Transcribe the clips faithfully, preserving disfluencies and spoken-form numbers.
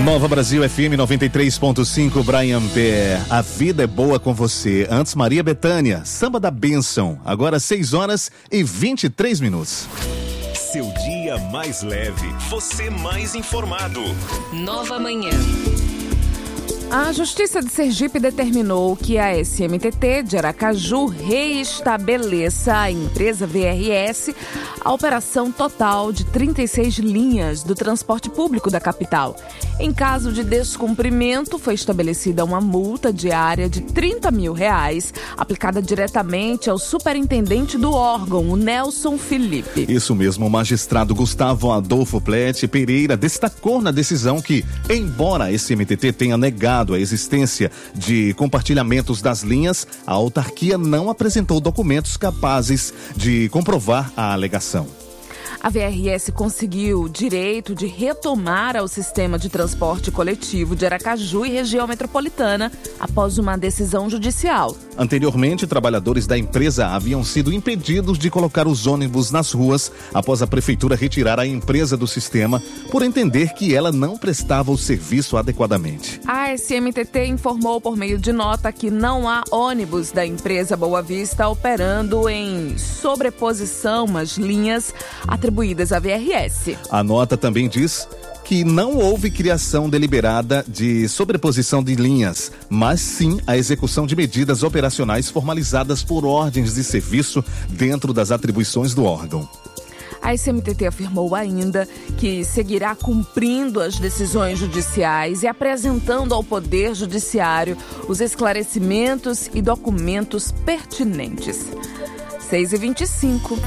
Nova Brasil F M noventa e três ponto cinco, Brian Pé. A vida é boa com você. Antes Maria Bethânia, Samba da Bênção. Agora seis horas e vinte e três minutos. Seu dia mais leve, você mais informado. Nova Manhã. A Justiça de Sergipe determinou que a S M T T de Aracaju reestabeleça a empresa V R S a operação total de trinta e seis linhas do transporte público da capital. Em caso de descumprimento, foi estabelecida uma multa diária de trinta mil reais, aplicada diretamente ao superintendente do órgão, o Nelson Felipe. Isso mesmo, o magistrado Gustavo Adolfo Plete Pereira destacou na decisão que, embora a S M T T tenha negado a existência de compartilhamentos das linhas, a autarquia não apresentou documentos capazes de comprovar a alegação. A V R S conseguiu o direito de retomar ao sistema de transporte coletivo de Aracaju e região metropolitana após uma decisão judicial. Anteriormente, trabalhadores da empresa haviam sido impedidos de colocar os ônibus nas ruas após a prefeitura retirar a empresa do sistema por entender que ela não prestava o serviço adequadamente. A S M T T informou por meio de nota que não há ônibus da empresa Boa Vista operando em sobreposição às linhas atribuídas à V R S. A nota também diz que não houve criação deliberada de sobreposição de linhas, mas sim a execução de medidas operacionais formalizadas por ordens de serviço dentro das atribuições do órgão. A S M T T afirmou ainda que seguirá cumprindo as decisões judiciais e apresentando ao Poder Judiciário os esclarecimentos e documentos pertinentes. seis e vinte e cinco.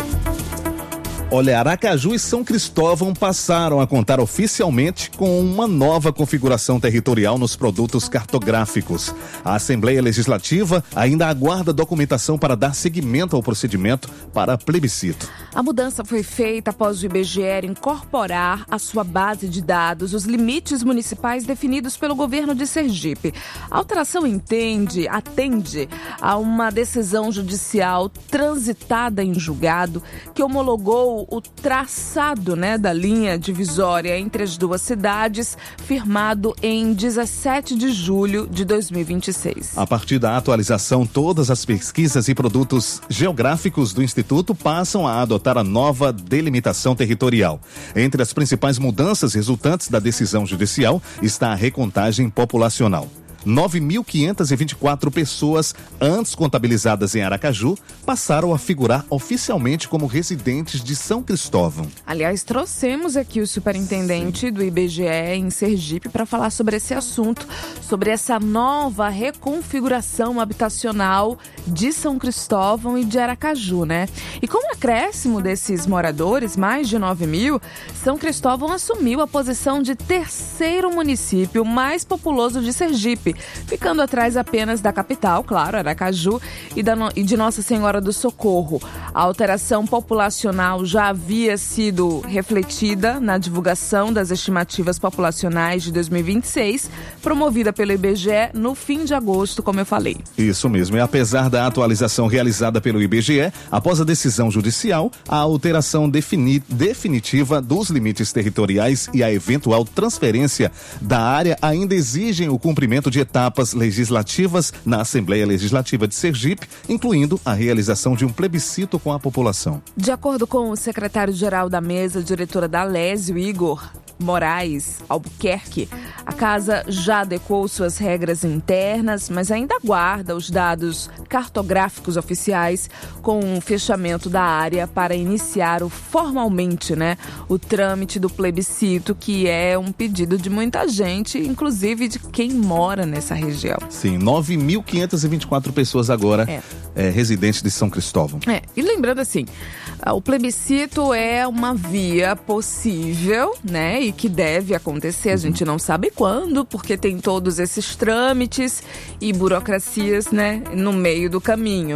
Olha, Aracaju e São Cristóvão passaram a contar oficialmente com uma nova configuração territorial nos produtos cartográficos. A Assembleia Legislativa ainda aguarda documentação para dar seguimento ao procedimento para plebiscito. A mudança foi feita após o I B G E incorporar à sua base de dados os limites municipais definidos pelo governo de Sergipe. A alteração entende, atende a uma decisão judicial transitada em julgado que homologou o traçado, né, da linha divisória entre as duas cidades, firmado em dezessete de julho de dois mil e vinte e seis. A partir da atualização, todas as pesquisas e produtos geográficos do Instituto passam a adotar a nova delimitação territorial. Entre as principais mudanças resultantes da decisão judicial está a recontagem populacional. nove mil quinhentas e vinte e quatro pessoas antes contabilizadas em Aracaju passaram a figurar oficialmente como residentes de São Cristóvão. Aliás, trouxemos aqui o superintendente Sim. do I B G E em Sergipe para falar sobre esse assunto, sobre essa nova reconfiguração habitacional de São Cristóvão e de Aracaju, né? E com o acréscimo desses moradores, mais de nove mil, São Cristóvão assumiu a posição de terceiro município mais populoso de Sergipe, ficando atrás apenas da capital, claro, Aracaju, e, da, e de Nossa Senhora do Socorro. A alteração populacional já havia sido refletida na divulgação das estimativas populacionais de dois mil e vinte e seis, promovida pelo I B G E no fim de agosto, como eu falei. Isso mesmo, e apesar da atualização realizada pelo I B G E, após a decisão judicial, a alteração defini- definitiva dos limites territoriais e a eventual transferência da área ainda exigem o cumprimento de etapas legislativas na Assembleia Legislativa de Sergipe, incluindo a realização de um plebiscito com a população. De acordo com o secretário-geral da mesa, diretora da Alésio, Igor Moraes Albuquerque, a casa já adequou suas regras internas, mas ainda aguarda os dados cartográficos oficiais com o fechamento da área para iniciar o, formalmente, né, o trâmite do plebiscito, que é um pedido de muita gente, inclusive de quem mora nessa região. Sim, nove mil quinhentas e vinte e quatro pessoas agora é. É, residentes de São Cristóvão. É, e lembrando assim, o plebiscito é uma via possível, né, e que deve acontecer, a gente não sabe quando, porque tem todos esses trâmites e burocracias, né, no meio do caminho.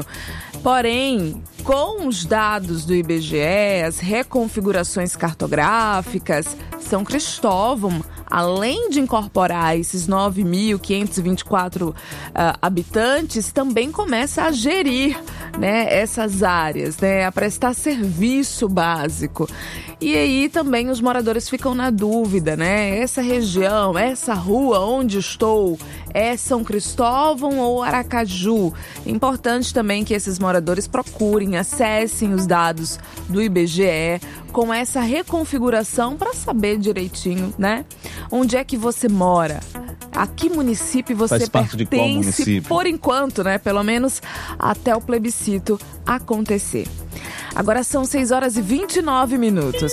Porém, com os dados do I B G E, as reconfigurações cartográficas, São Cristóvão além de incorporar esses nove mil quinhentos e vinte e quatro uh, habitantes, também começa a gerir, né, essas áreas, né, a prestar serviço básico. E aí também os moradores ficam na dúvida, né? Essa região, essa rua onde estou, é São Cristóvão ou Aracaju? É importante também que esses moradores procurem, acessem os dados do I B G E com essa reconfiguração para saber direitinho, né? Onde é que você mora? A que município você Faz parte de qual pertence, município? por enquanto, né? Pelo menos até o plebiscito acontecer. Agora são seis horas e vinte e nove minutos.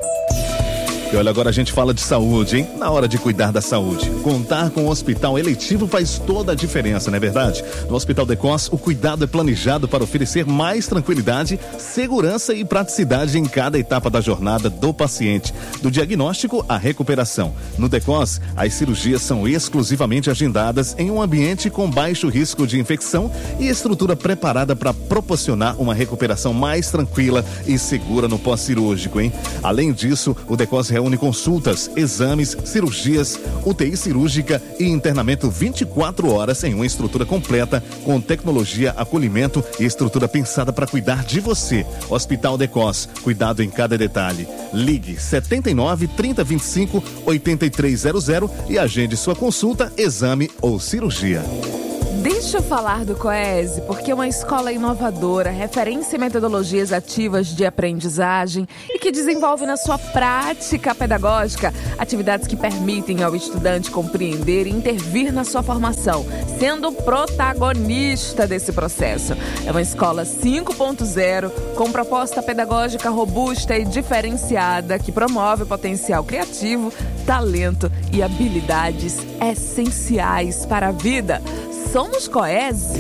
E olha, agora a gente fala de saúde, hein? Na hora de cuidar da saúde. Contar com o hospital eletivo faz toda a diferença, não é verdade? No Hospital Decos, o cuidado é planejado para oferecer mais tranquilidade, segurança e praticidade em cada etapa da jornada do paciente, do diagnóstico à recuperação. No Decos, as cirurgias são exclusivamente agendadas em um ambiente com baixo risco de infecção e estrutura preparada para proporcionar uma recuperação mais tranquila e segura no pós-cirúrgico, hein? Além disso, o Decos reúne consultas, exames, cirurgias, U T I cirúrgica e internamento vinte e quatro horas em uma estrutura completa com tecnologia, acolhimento e estrutura pensada para cuidar de você. Hospital Decos, cuidado em cada detalhe. Ligue setenta e nove, trinta, vinte e cinco, oitenta e três zero zero e agende sua consulta, exame ou cirurgia. Deixa eu falar do Coese, porque é uma escola inovadora, referência em metodologias ativas de aprendizagem e que desenvolve na sua prática pedagógica atividades que permitem ao estudante compreender e intervir na sua formação, sendo protagonista desse processo. É uma escola cinco ponto zero, com proposta pedagógica robusta e diferenciada, que promove o potencial criativo, talento e habilidades essenciais para a vida. Somos Coese.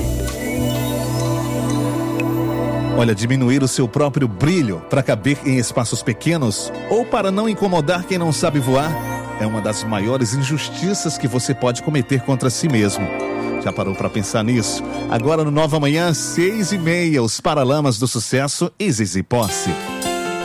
Olha, diminuir o seu próprio brilho para caber em espaços pequenos ou para não incomodar quem não sabe voar é uma das maiores injustiças que você pode cometer contra si mesmo. Já parou para pensar nisso? Agora no Nova Manhã, seis e meia, os Paralamas do Sucesso e Zizi Posse.